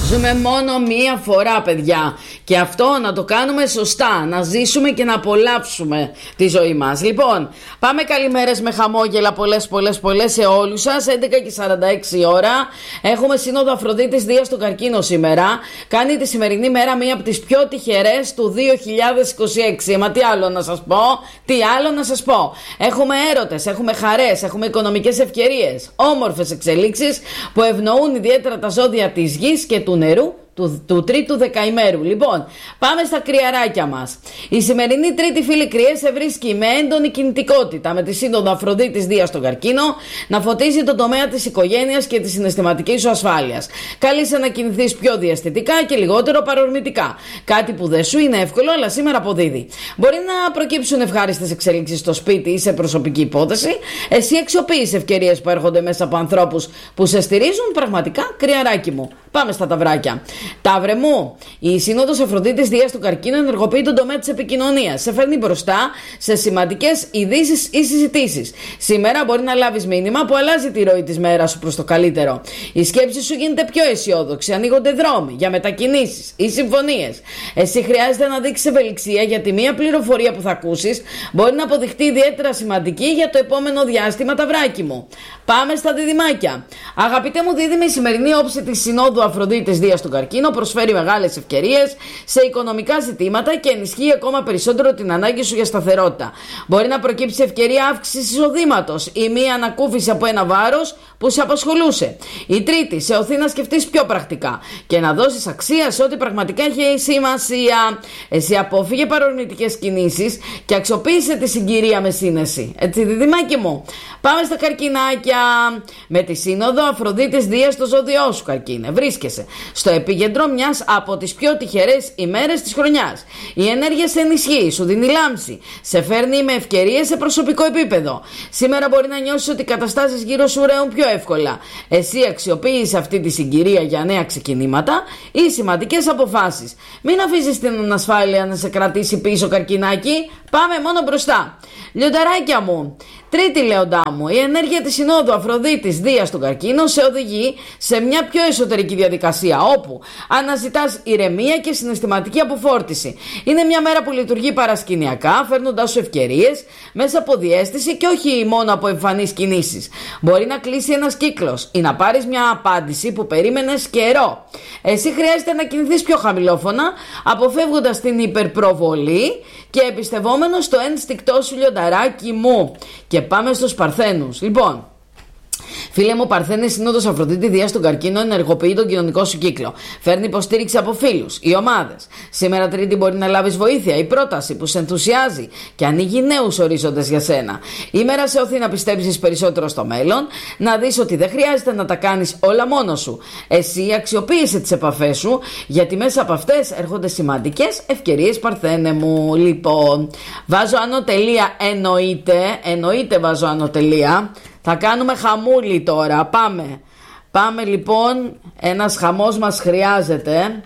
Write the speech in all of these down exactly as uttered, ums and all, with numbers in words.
Ζούμε μόνο μία φορά, παιδιά. Και αυτό να το κάνουμε σωστά. Να ζήσουμε και να απολαύσουμε τη ζωή μας. Λοιπόν, πάμε καλημέρες με χαμόγελα πολλές πολλές πολλές σε όλους σας. έντεκα και σαράντα έξι ώρα. Έχουμε σύνοδο Αφροδίτης Δία στον Καρκίνο σήμερα. Κάνει τη σημερινή μέρα μία από τις πιο τυχερές του δύο χιλιάδες είκοσι έξι. Μα τι άλλο να σας πω, τι άλλο να σας πω. Έχουμε έρωτες, έχουμε χαρές, έχουμε οικονομικές ευκαιρίες, όμορφες εξελίξεις που ευνοούν ιδιαίτερα τα ζώδια της γης και του νερού του, του τρίτου δεκαημέρου. Λοιπόν, πάμε στα κρυαράκια μας. Η σημερινή τρίτη, φίλη κρυές, σε βρίσκει με έντονη κινητικότητα, με τη σύνοδο Αφροδίτης Δία στον Καρκίνο να φωτίζει τον τομέα της οικογένειας και της συναισθηματικής σου ασφάλειας. Καλείσαι να κινηθείς πιο διαστητικά και λιγότερο παρορμητικά. Κάτι που δεν σου είναι εύκολο, αλλά σήμερα αποδίδει. Μπορεί να προκύψουν ευχάριστες εξελίξεις στο σπίτι ή σε προσωπική υπόθεση. Εσύ αξιοποιείς ευκαιρίες που έρχονται μέσα από ανθρώπους που σε στηρίζουν. Πραγματικά, κρυαράκι μου. Πάμε στα ταυράκια. Ταύρε μου, η σύνοδος Αφροδίτης Δία του Καρκίνου ενεργοποιεί τον τομέα της επικοινωνίας. Σε φέρνει μπροστά σε σημαντικές ειδήσεις ή συζητήσεις. Σήμερα μπορεί να λάβεις μήνυμα που αλλάζει τη ροή της μέρας σου προς το καλύτερο. Η σκέψη σου γίνεται πιο αισιόδοξη. Ανοίγονται δρόμοι για μετακινήσεις ή συμφωνίες. Εσύ χρειάζεται να δείξεις ευελιξία, γιατί μία πληροφορία που θα ακούσεις μπορεί να αποδειχτεί ιδιαίτερα σημαντική για το επόμενο διάστημα, ταυράκι μου. Πάμε στα διδυμάκια. Αγαπητέ μου δίδυμη, η σημερινή όψη της συνόδου Αφροδίτης Δία στον Καρκίνο προσφέρει μεγάλες ευκαιρίες σε οικονομικά ζητήματα και ενισχύει ακόμα περισσότερο την ανάγκη σου για σταθερότητα. Μπορεί να προκύψει ευκαιρία αύξησης εισοδήματος ή μία ανακούφιση από ένα βάρος που σε απασχολούσε. Η τρίτη, σε οθεί να σκεφτείς πιο πρακτικά και να δώσεις αξία σε ό,τι πραγματικά έχει σημασία. Εσύ απόφυγε παρορμητικές κινήσεις και αξιοποίησε τη συγκυρία με σύνεση. Έτσι, διδυμάκι μου. Πάμε στα καρκινάκια. Με τη σύνοδο Αφροδίτης Δία στο ζώδιό σου, Καρκίνε, βρίσκεσαι στο επίκεντρο μιας από τις πιο τυχερές ημέρες της χρονιάς. Η ενέργεια σε ενισχύει, σου δίνει λάμψη, σε φέρνει με ευκαιρίες σε προσωπικό επίπεδο. Σήμερα μπορεί να νιώσεις ότι οι καταστάσεις γύρω σου ρέουν πιο εύκολα. Εσύ αξιοποιείς αυτή τη συγκυρία για νέα ξεκινήματα ή σημαντικές αποφάσεις. Μην αφήσεις την ανασφάλεια να σε κρατήσει πίσω, Καρκινάκι. Πάμε μόνο μπροστά. Λιονταράκια μου, τρίτη λεοντά μου, η ενέργεια της συνόδου Αφροδίτης Δία στον Καρκίνο σε οδηγεί σε μια πιο εσωτερική διαδικασία, όπου αναζητάς ηρεμία και συναισθηματική αποφόρτιση. Είναι μια μέρα που λειτουργεί παρασκηνιακά, φέρνοντας σου ευκαιρίες μέσα από διαίσθηση και όχι μόνο από εμφανείς κινήσεις. Μπορεί να κλείσει ένας κύκλος ή να πάρεις μια απάντηση που περίμενες καιρό. Εσύ χρειάζεται να κινηθείς πιο χαμηλόφωνα, αποφεύγοντας την υπερπροβολή και εμπιστευόμενος στο ένστικτό σου, λιονταράκι μου. Και πάμε στους Παρθένους. Λοιπόν, φίλε μου Παρθένη, σύνοδος Αφροδίτη Δία στον Καρκίνο ενεργοποιεί τον κοινωνικό σου κύκλο. Φέρνει υποστήριξη από φίλους ή ομάδες. Σήμερα Τρίτη μπορεί να λάβεις βοήθεια ή πρόταση που σε ενθουσιάζει και ανοίγει νέους ορίζοντες για σένα. Η μέρα σε οθεί να πιστέψεις περισσότερο στο μέλλον, να δεις ότι δεν χρειάζεται να τα κάνεις όλα μόνος σου. Εσύ αξιοποίησε τις επαφές σου, γιατί μέσα από αυτές έρχονται σημαντικές ευκαιρίες, Παρθένε μου. Λοιπόν, βάζω άνω τελεία, εννοείται, εννοείται βάζω άνω τελεία. Θα κάνουμε χαμούλι τώρα. Πάμε. Πάμε λοιπόν. Ένας χαμός μας χρειάζεται.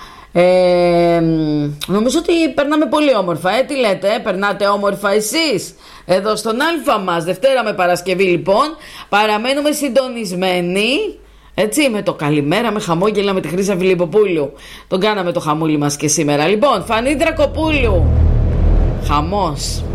Ε, νομίζω ότι περνάμε πολύ όμορφα. Ε, τι λέτε, περνάτε όμορφα εσείς? Εδώ στον Αλφα μας, Δευτέρα με Παρασκευή λοιπόν. Παραμένουμε συντονισμένοι. Έτσι, με το καλημέρα, με χαμόγελα, με τη Χρύσα Φιλιπποπούλου. Τον κάναμε το χαμούλι μας και σήμερα. Λοιπόν, Φανή Δρακοπούλου. Χαμός.